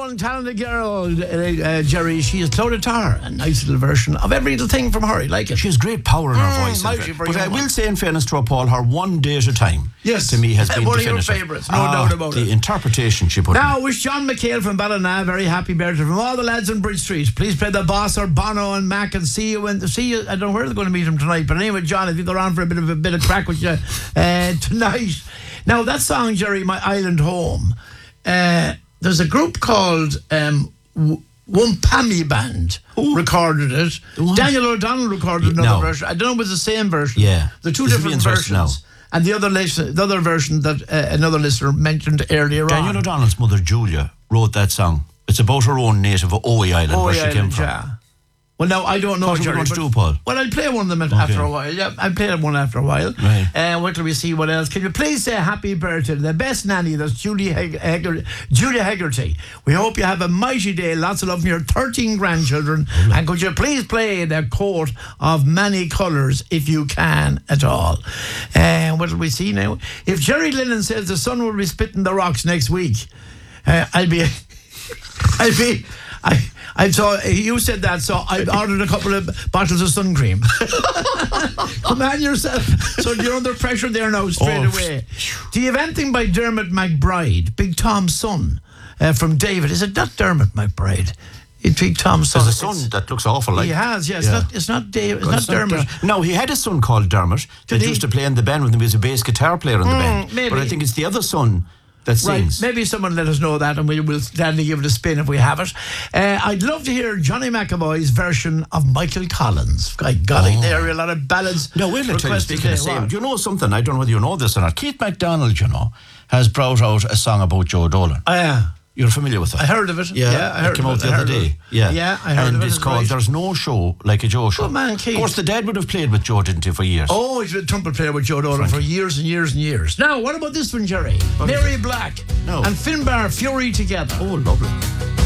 young, talented girl, Jerry. She is Clodagh Tarr, a nice little version of every little thing from her. I like it. She has great power in her voice. mighty for But young I one. will say, in fairness to her, Paul, her One Day at a Time, Yes. to me, has been one of your definitive. favourites, no doubt about the it. interpretation she put in. Now, wish John McHale from Ballina very happy birthday from all the lads on Bridge Street. Please play the Boss or Bono and Mac and see you. I don't know where they're going to meet him tonight, but anyway, John, if you're on for a bit of crack with you tonight. Now, that song, Jerry, My Island Home. There's a group called Wumpami Band recorded it. Daniel O'Donnell recorded another version. I don't know if it was the same version. Yeah. The two This will different be interesting versions. And the other version that another listener mentioned earlier Daniel on. O'Donnell's mother, Julia, wrote that song. It's about her own native Owie Island, where she came from. Yeah. Well, now, I don't know, What are we Jerry. going to do, Paul? Well, I'll play one of them after a while. Yeah, I'll play one after a while. Right. Wait till we see what else. Can you please say happy birthday to the best nanny, that's Julia Hegarty. We hope you have a mighty day. Lots of love from your 13 grandchildren. And could you please play the Coat of Many Colours if you can at all. What do we see now? If Jerry Lennon says the sun will be spitting the rocks next week, I saw you said that, so I ordered a couple of bottles of sun cream. Command yourself. So you're under pressure there now straight away. Do you have anything by Dermot McBride, Big Tom's son, from David? Is it not Dermot McBride? It's Big Tom's son. There's a son that looks awful like. He has, yes. Yeah. It's not David. It's not Dermot. No, he had a son called Dermot that used to play in the band with him. He was a bass guitar player in the band. Maybe. But I think it's the other son that sings. Maybe someone let us know that, and we will gladly give it a spin if we have it. I'd love to hear Johnny McAvoy's version of Michael Collins. By golly, there are a lot of ballads. No, wait, let's tell you, speaking of the same. What? Do you know something? I don't know whether you know this or not. Keith MacDonald, has brought out a song about Joe Dolan. Oh, yeah. You're familiar with it? I heard of it. Yeah, I heard it came of out it. the other day. Yeah, I heard and of it. it's called right. There's No Show Like a Joe Show. Oh, man, Keith. Of course, the dad would have played with Joe, didn't he, for years? Oh, he's a trumpet player with Joe Dolan for years and years and years. Now, what about this one, Jerry? Mary Black and Finbar Fury together. Oh, lovely.